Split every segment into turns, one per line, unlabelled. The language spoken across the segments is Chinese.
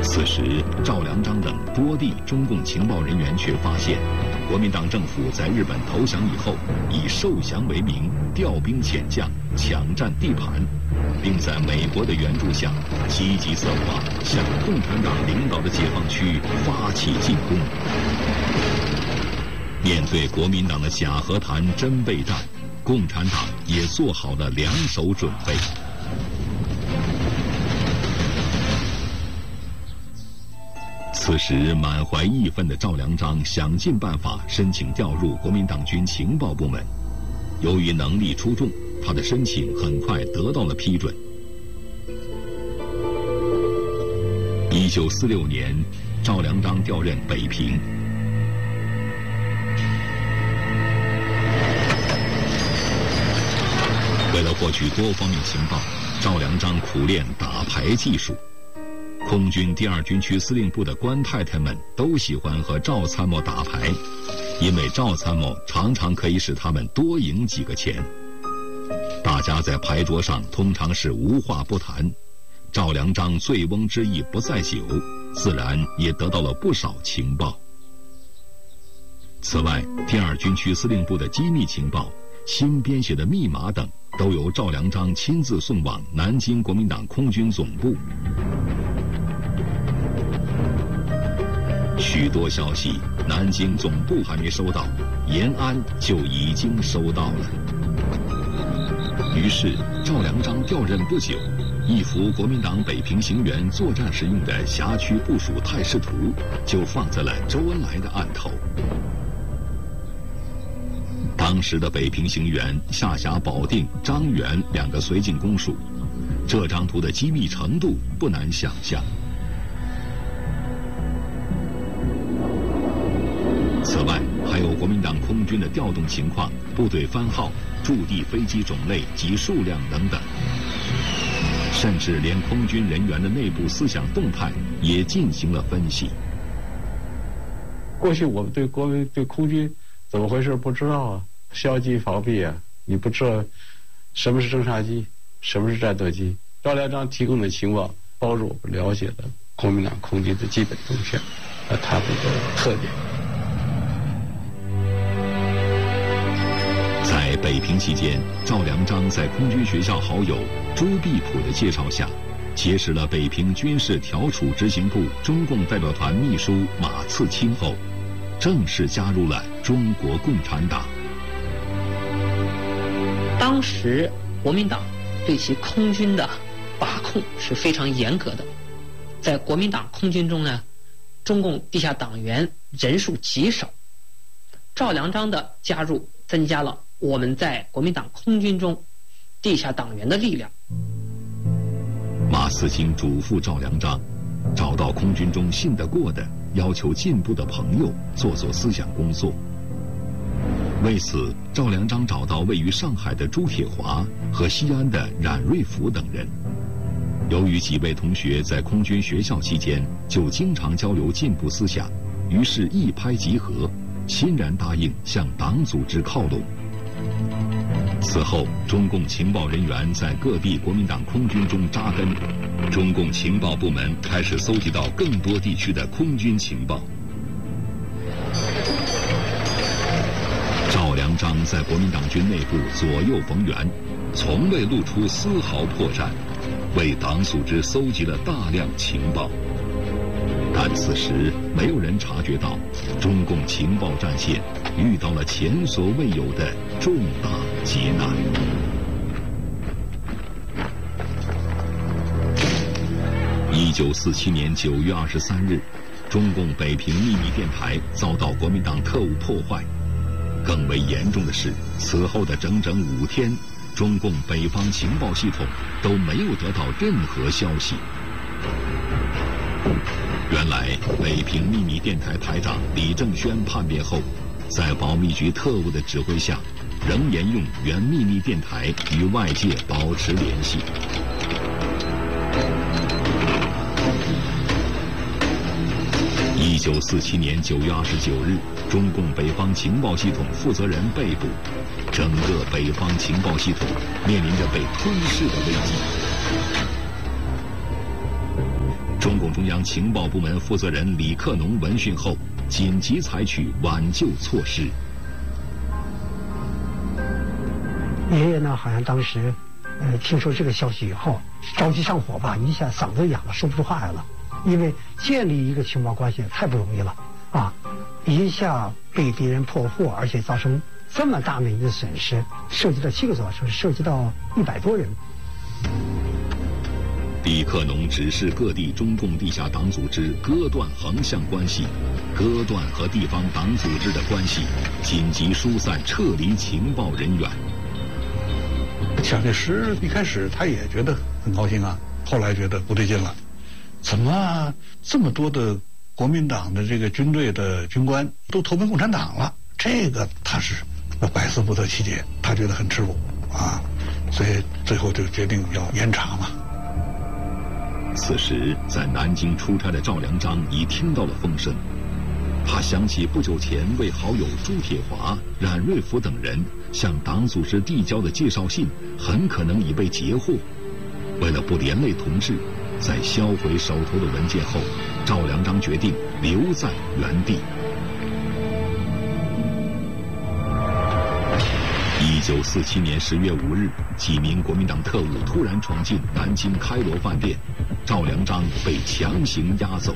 此时，赵良章等多地中共情报人员却发现，国民党政府在日本投降以后，以受降为名调兵遣将，抢占地盘，并在美国的援助下，积极策划向共产党领导的解放区发起进攻。面对国民党的假和谈真备战，共产党也做好了两手准备。此时，满怀义愤的赵良章想尽办法申请调入国民党军情报部门。由于能力出众，他的申请很快得到了批准。1946年，赵良章调任北平。为了获取多方面情报，赵良章苦练打牌技术。空军第2军区司令部的官太太们都喜欢和赵参谋打牌，因为赵参谋常常可以使他们多赢几个钱。大家在牌桌上通常是无话不谈，赵良章醉翁之意不在酒，自然也得到了不少情报。此外，第2军区司令部的机密情报、新编写的密码等，都由赵良章亲自送往南京国民党空军总部。许多消息，南京总部还没收到，延安就已经收到了。于是，赵良章调任不久，一幅国民党北平行辕作战时用的辖区部署态势图，就放在了周恩来的案头。当时的北平行辕下辖保定、张园2个绥靖公署，这张图的机密程度不难想象。此外，还有国民党空军的调动情况、部队番号、驻地飞机种类及数量等等，甚至连空军人员的内部思想动态也进行了分析。
过去我们对空军怎么回事不知道啊，消极防备啊，你不知道什么是侦察机，什么是战斗机。赵良章提供的情报帮助我们了解了国民党空军的基本动向和它的特点。
在北平期间，赵良章在空军学校好友朱必溥的介绍下，结识了北平军事调处执行部中共代表团秘书马次清后，正式加入了中国共产党。
当时国民党对其空军的把控是非常严格的，在国民党空军中呢，中共地下党员人数极少，赵良章的加入增加了我们在国民党空军中地下党员的力量。
马次清嘱咐赵良章，找到空军中信得过的、要求进步的朋友，做思想工作。为此，赵良章找到位于上海的朱铁华和西安的冉瑞甫等人。由于几位同学在空军学校期间就经常交流进步思想，于是一拍即合，欣然答应向党组织靠拢。此后，中共情报人员在各地国民党空军中扎根，中共情报部门开始搜集到更多地区的空军情报。赵良章在国民党军内部左右逢源，从未露出丝毫破绽，为党组织搜集了大量情报。但此时没有人察觉到，中共情报战线遇到了前所未有的重大劫难。1947年9月23日，中共北平秘密电台遭到国民党特务破坏。更为严重的是，此后的整整5天，中共北方情报系统都没有得到任何消息。原来，北平秘密电台台长李正轩叛变后，在保密局特务的指挥下，仍沿用原秘密电台与外界保持联系。1947年9月29日，中共北方情报系统负责人被捕，整个北方情报系统面临着被吞噬的危机。中共共中央情报部门负责人李克农闻讯后，紧急采取挽救措施。
爷爷呢，好像当时，听说这个消息以后，着急上火吧，一下嗓子哑了，说不出话来了。因为建立一个情报关系太不容易了啊，一下被敌人破获，而且造成这么大的一个损失，涉及到7个座城市，涉及到100多人。
李克农指示各地中共地下党组织割断横向关系，割断和地方党组织的关系，紧急疏散撤离情报人员。
蒋介石一开始他也觉得很高兴啊，后来觉得不对劲了，怎么这么多的国民党的这个军队的军官都投奔共产党了？这个他是百思不得其解，他觉得很耻辱啊，所以最后就决定要严查嘛。
此时，在南京出差的赵良章已听到了风声，他想起不久前为好友朱铁华、冉瑞甫等人向党组织递交的介绍信很可能已被截获。为了不连累同志，在销毁手头的文件后，赵良章决定留在原地。1947年10月5日，几名国民党特务突然闯进南京开罗饭店，赵良章被强行押走。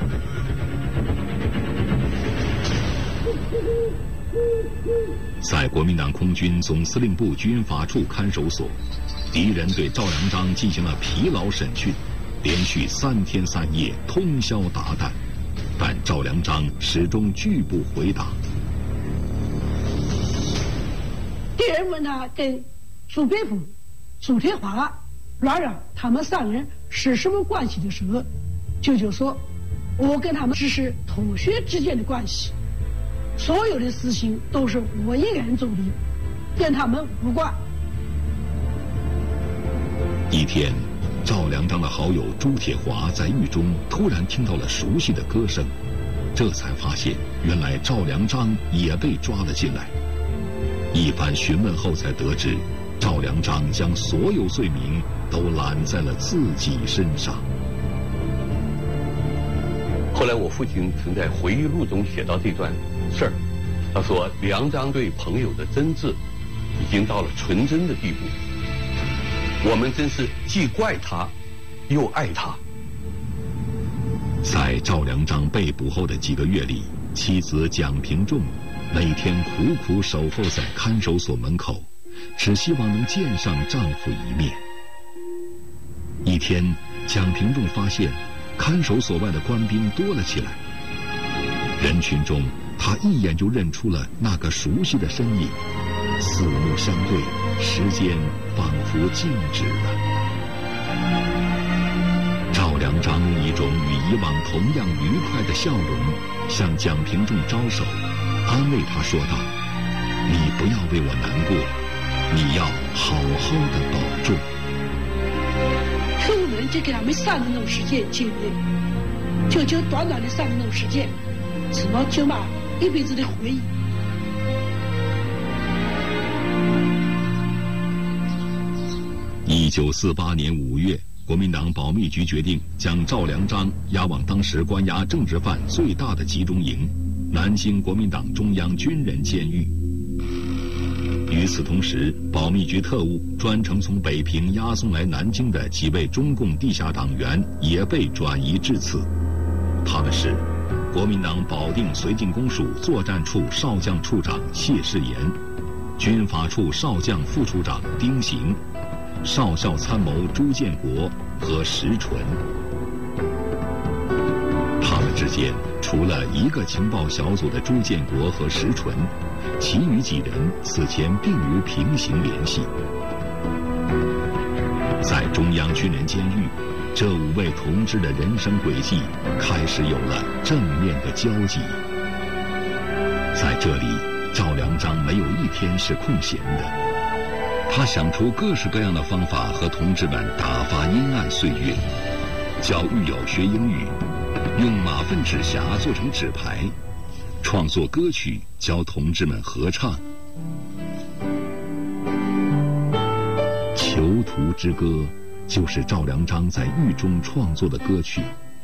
在国民党空军总司令部军法处看守所，敌人对赵良章进行了疲劳审讯，连续3天3夜通宵达旦，但赵良章始终拒不回答。
敌人问他跟朱北甫、朱铁华、冉冉他们3人是什么关系的时候，就说我跟他们只是同学之间的关系，所有的事情都是我一个人做的，跟他们无关。
一天，赵良章的好友朱铁华在狱中突然听到了熟悉的歌声，这才发现原来赵良章也被抓了进来。一番询问后才得知，赵良章将所有罪名都揽在了自己身上。
后来我父亲曾在回忆录中写到这段事儿，他说良章对朋友的真挚已经到了纯真的地步，我们真是既怪他又爱他。
在赵良章被捕后的几个月里，妻子蒋平仲每天苦苦守候在看守所门口，只希望能见上丈夫一面。一天，蒋平仲发现看守所外的官兵多了起来，人群中他一眼就认出了那个熟悉的身影，四目相对，时间仿佛静止了。赵良章用一种与以往同样愉快的笑容向蒋平仲招手，安慰他说道：“你不要为我难过，你要好好的保重。”
特务们就给他们3分钟时间见面，就短短的3分钟时间，怎么就把一辈子的回忆。
1948年5月，国民党保密局决定将赵良章押往当时关押政治犯最大的集中营——南京国民党中央军人监狱。与此同时，保密局特务专程从北平押送来南京的几位中共地下党员也被转移至此。他们是国民党保定绥靖公署作战处少将处长谢世炎，军法处少将副处长丁行，少校参谋朱建国和石纯。他们之间除了一个情报小组的朱建国和石纯，其余几人此前并无平行联系。在中央军人监狱，这5位同志的人生轨迹开始有了正面的交集。在这里，赵良章没有一天是空闲的，他想出各式各样的方法和同志们打发阴暗岁月，教狱友学英语，用马粪纸匣做成纸牌，创作歌曲教同志们合唱。囚徒之歌就是赵良章在狱中创作的歌曲。